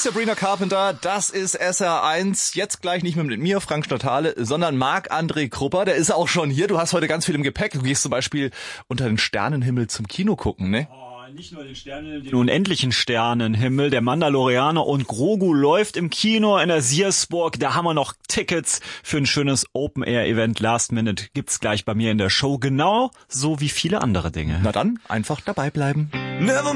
ist Sabrina Carpenter, das ist SR1. Jetzt gleich nicht mehr mit mir, Frank Stadthalle, sondern Marc-André Krupper. Der ist auch schon hier. Du hast heute ganz viel im Gepäck. Du gehst zum Beispiel unter den Sternenhimmel zum Kino gucken, ne? Nicht nur den Sternenhimmel, den unendlichen Sternenhimmel. Der Mandalorianer und Grogu läuft im Kino in der Siersburg. Da haben wir noch Tickets für ein schönes Open-Air-Event. Last Minute gibt's gleich bei mir in der Show. Genau so wie viele andere Dinge. Na dann, einfach dabei bleiben. Never